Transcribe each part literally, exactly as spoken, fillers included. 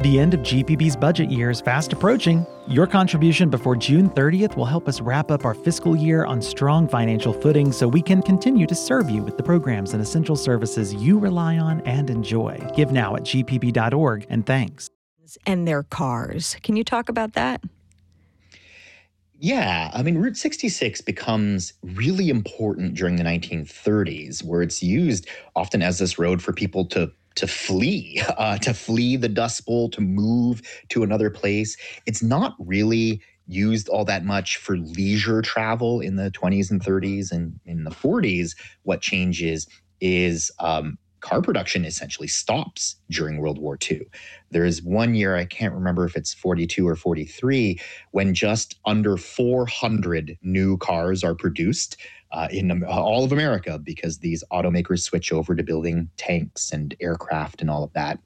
The end of G P B's budget year is fast approaching. Your contribution before June thirtieth will help us wrap up our fiscal year on strong financial footing so we can continue to serve you with the programs and essential services you rely on and enjoy. Give now at g p b dot org, and thanks. And their cars. Can you talk about that? Yeah, I mean, Route sixty-six becomes really important during the nineteen thirties, where it's used often as this road for people to to flee, uh, to flee the Dust Bowl, to move to another place. It's not really used all that much for leisure travel in the twenties and thirties. And in the forties, what changes is um, car production essentially stops during World War Two. There is one year, I can't remember if it's forty-two or forty-three, when just under four hundred new cars are produced uh, in all of America because these automakers switch over to building tanks and aircraft and all of that.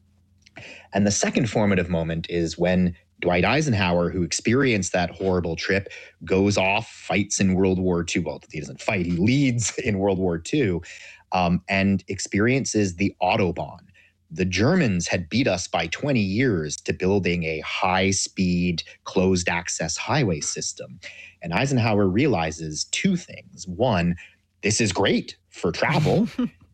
And the second formative moment is when Dwight Eisenhower, who experienced that horrible trip, goes off, fights in World War Two. Well, he doesn't fight, he leads in World War Two. Um, and experiences the Autobahn. The Germans had beat us by twenty years to building a high-speed, closed-access highway system. And Eisenhower realizes two things. One, this is great for travel.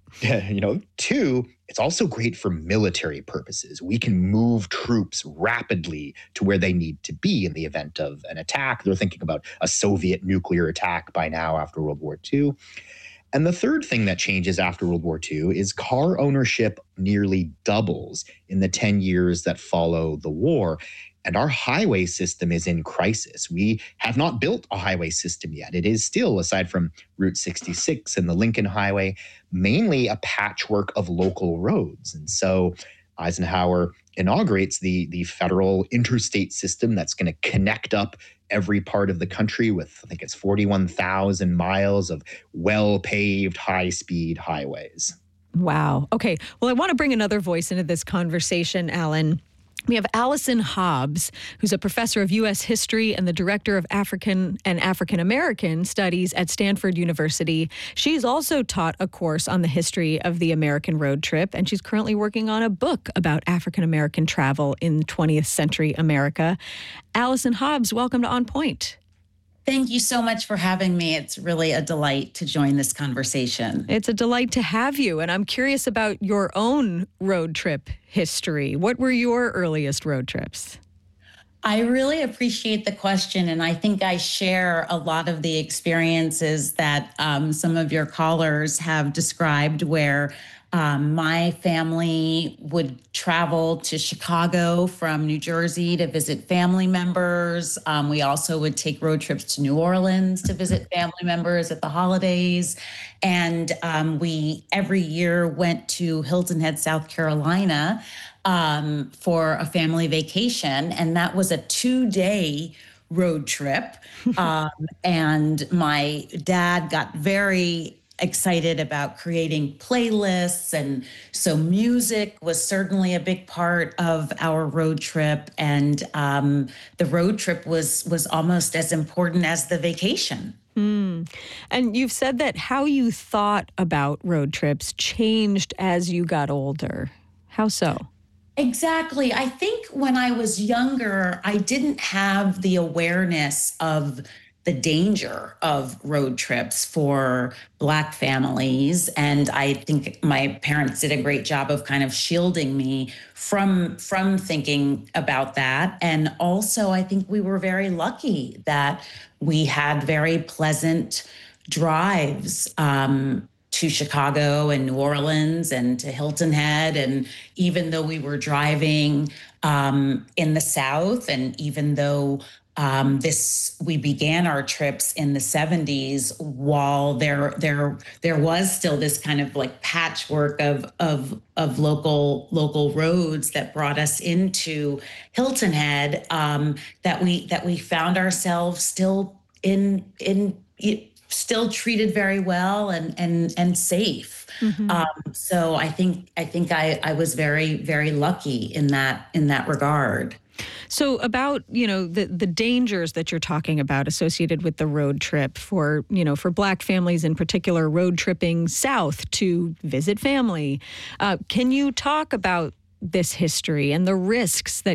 you know, two, it's also great for military purposes. We can move troops rapidly to where they need to be in the event of an attack. They're thinking about a Soviet nuclear attack by now after World War Two. And the third thing that changes after World War Two is car ownership nearly doubles in the ten years that follow the war. And our highway system is in crisis. We have not built a highway system yet. It is still, aside from Route sixty-six and the Lincoln Highway, mainly a patchwork of local roads. And so Eisenhower inaugurates the, the federal interstate system that's going to connect up every part of the country with, I think it's forty-one thousand miles of well-paved, high-speed highways. Wow. Okay. Well, I want to bring another voice into this conversation, Alan. We have Allison Hobbs, who's a professor of U S history and the director of African and African American studies at Stanford University. She's also taught a course on the history of the American road trip, and she's currently working on a book about African American travel in twentieth century America. Allison Hobbs, welcome to On Point. Thank you so much for having me. It's really a delight to join this conversation. It's a delight to have you. And I'm curious about your own road trip history. What were your earliest road trips? I really appreciate the question. And I think I share a lot of the experiences that um, some of your callers have described, where Um, my family would travel to Chicago from New Jersey to visit family members. Um, we also would take road trips to New Orleans to visit family members at the holidays. And um, we every year went to Hilton Head, South Carolina um, for a family vacation. And that was a two-day road trip. um, and my dad got very excited about creating playlists. And so music was certainly a big part of our road trip. And um, the road trip was was almost as important as the vacation. Mm. And you've said that how you thought about road trips changed as you got older. How so? Exactly. I think when I was younger, I didn't have the awareness of the danger of road trips for Black families. And I think my parents did a great job of kind of shielding me from, from thinking about that. And also, I think we were very lucky that we had very pleasant drives um, to Chicago and New Orleans and to Hilton Head. And even though we were driving um, in the South, and even though Um, this we began our trips in the seventies, while there there there was still this kind of like patchwork of of of local local roads that brought us into Hilton Head. Um, that we that we found ourselves still in in still treated very well and and and safe. Mm-hmm. Um, so I think I think I I was very very lucky in that in that regard. So about, you know, the, the dangers that you're talking about associated with the road trip for, you know, for Black families in particular, road tripping south to visit family. Uh, can you talk about this history and the risks that